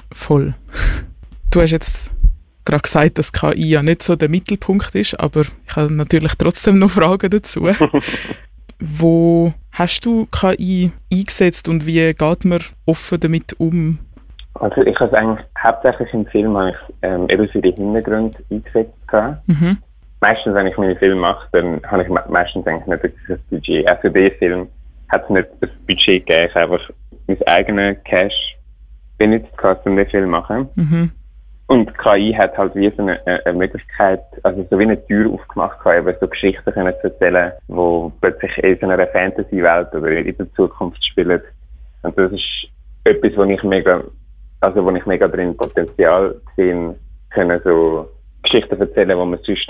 Voll. Du hast jetzt gerade gesagt, dass KI ja nicht so der Mittelpunkt ist, aber ich habe natürlich trotzdem noch Fragen dazu. Wo hast du KI eingesetzt und wie geht man offen damit um? Also ich habe es eigentlich hauptsächlich im Film eben für die Hintergründe eingesetzt. Mhm. Meistens, wenn ich meine Filme mache, dann habe ich meistens eigentlich nicht wirklich das Budget. Auch für diesen Film hat es nicht das Budget gegeben. Ich habe einfach mein eigenes Cash benutzt, um den Film zu machen. Mhm. Und KI hat halt wie so eine Möglichkeit, also so wie eine Tür aufgemacht, eben so Geschichten zu erzählen, die plötzlich in so einer Fantasy-Welt oder in der Zukunft spielen. Und das ist etwas, wo ich mega drin Potenzial sehe, können so Geschichten erzählen, wo man sonst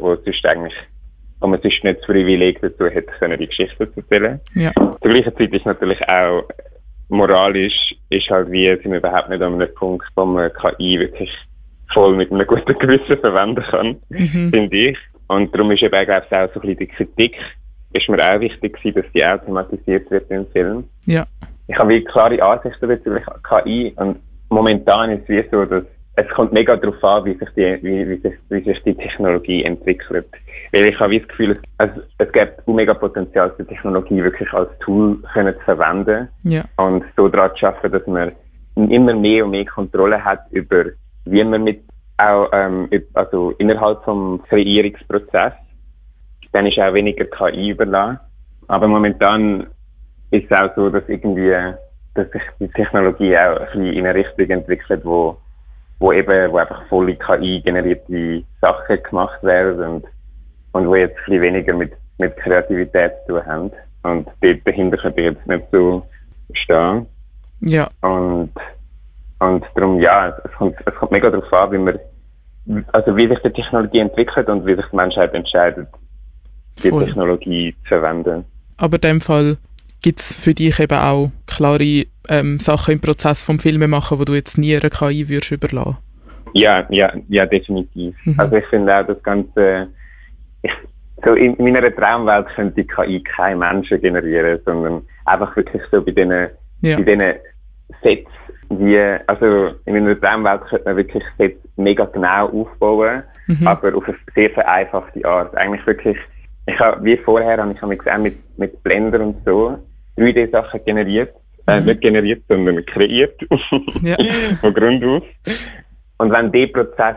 nicht das Privileg dazu hätte, können die Geschichten zu erzählen. Ja. Zur gleichen Zeit ist natürlich auch moralisch sind wir überhaupt nicht an einem Punkt, wo man KI wirklich voll mit einem guten Gewissen verwenden kann, finde ich. Und darum ist eben, glaube ich, auch so ein bisschen die Kritik, ist mir auch wichtig gewesen, dass die automatisiert wird im Film. Ja. Ich habe wie klare Ansichten bezüglich KI und momentan ist es wie so, dass es kommt mega darauf an, wie sich die Technologie entwickelt. Weil ich habe wie das Gefühl, es gibt mega Potenzial, die Technologie wirklich als Tool zu verwenden. Ja. Und so daran zu arbeiten, dass man immer mehr und mehr Kontrolle hat über, wie man also innerhalb vom Kreierungsprozess, dann ist auch weniger KI überlassen. Aber momentan ist es auch so, dass sich die Technologie auch ein bisschen in eine Richtung entwickelt, wo einfach volle KI-generierte Sachen gemacht werden und wo jetzt ein bisschen weniger mit Kreativität zu tun haben. Und dort dahinter könnte ich jetzt nicht so stehen. Ja. Und darum, ja, es kommt mega darauf an, wie sich die Technologie entwickelt und wie sich die Menschheit entscheidet, die Technologie zu verwenden. Aber in dem Fall gibt es für dich eben auch klare Sachen im Prozess vom Filmemachen, wo du jetzt nie einer KI würdest überlassen? Ja, definitiv. Mhm. Also ich finde auch das Ganze, so in meiner Traumwelt könnte die KI keine Menschen generieren, sondern einfach wirklich so bei diesen Sets, also in meiner Traumwelt könnte man wirklich Sets mega genau aufbauen, aber auf eine sehr vereinfachte Art. Eigentlich wirklich, wie vorher habe ich auch mit Blender und so 3D-Sachen generiert. Nicht generiert, sondern kreiert. Ja. Von Grund auf. Und der Prozess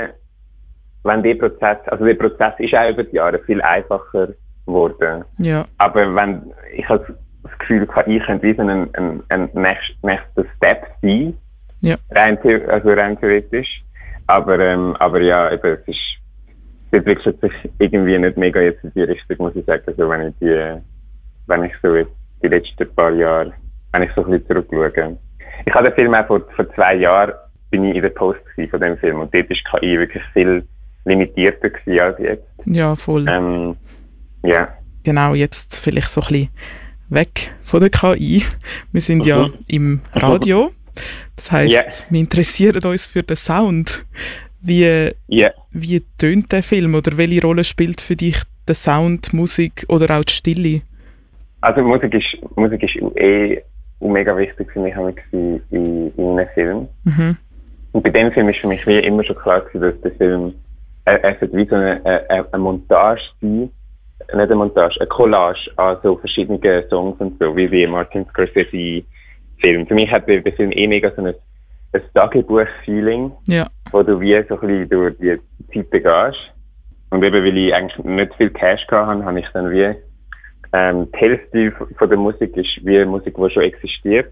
ist auch über die Jahre viel einfacher geworden. Ja. Aber ich habe das Gefühl, KI könnte wie so ein nächster Step sein. Ja. Rein theoretisch. Aber ja, eben, es entwickelt sich irgendwie nicht mega jetzt in die Richtung, muss ich sagen. Also wenn ich so jetzt die letzten paar Jahre, wenn ich so ein bisschen zurückschaue. Ich habe den Film auch vor 2 Jahren, bin ich in der Post von dem Film und dort ist KI wirklich viel limitierter gewesen als jetzt. Ja, voll. Ja. Genau, jetzt vielleicht so ein bisschen weg von der KI. Wir sind ja im Radio. Das heisst, wir interessieren uns für den Sound. Wie tönt der Film oder welche Rolle spielt für dich der Sound, Musik oder auch die Stille? Also Musik ist mega wichtig für mich in einem Film. Mhm. Und bei dem Film ist für mich wie immer schon klar gewesen, dass der Film wie so eine Montage sein, nicht eine Montage, eine Collage an so verschiedenen Songs und so, wie Martin Scorsese Film. Für mich hat der Film mega so ein Tagebuch-Feeling, wo du wie so ein bisschen durch die Zeiten gehst. Und eben, weil ich eigentlich nicht viel Cash hatte, habe ich dann wie die Hälfte von der Musik ist wie Musik, die schon existiert,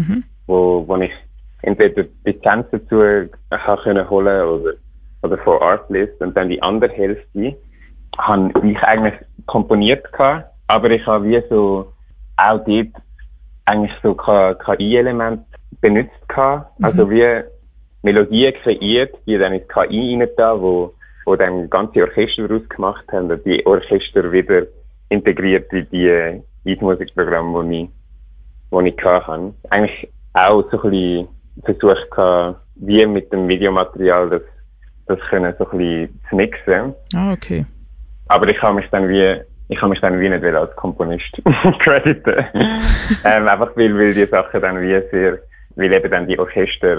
wo ich entweder Lizenz dazu holen oder von Artlist, und dann die andere Hälfte habe ich eigentlich komponiert gehabt, aber ich habe wie so auch dort eigentlich so KI-Elemente benutzt gehabt, also wie Melodien kreiert, die dann ins KI rein da, wo dann ganze Orchester daraus gemacht haben und die Orchester wieder integriert in das Musikprogramm, das ich hatte. Eigentlich auch so ein bisschen versucht, wie mit dem Videomaterial das können so ein bisschen zu mixen. Ah, okay. Aber ich habe mich dann wie nicht als Komponist crediten. Einfach weil die Sachen dann wie sehr, weil eben dann die Orchester